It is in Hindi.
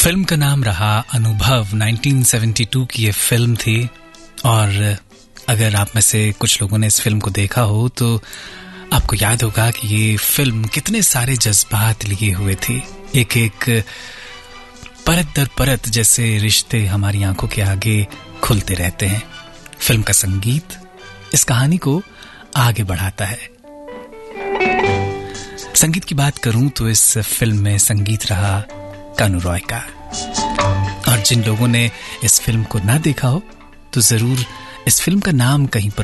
फिल्म का नाम रहा अनुभव। 1972 की ये फिल्म थी और अगर आप में से कुछ लोगों ने इस फिल्म को देखा हो तो आपको याद होगा कि ये फिल्म कितने सारे जज्बात लिए हुए थी। एक एक परत दर परत जैसे रिश्ते हमारी आंखों के आगे खुलते रहते हैं। फिल्म का संगीत इस कहानी को आगे बढ़ाता है। संगीत की बात करूं तो इस फिल्म में संगीत रहा कानू रॉय का। और जिन लोगों ने इस फिल्म को ना देखा हो तो जरूर इस फिल्म का नाम कहीं पर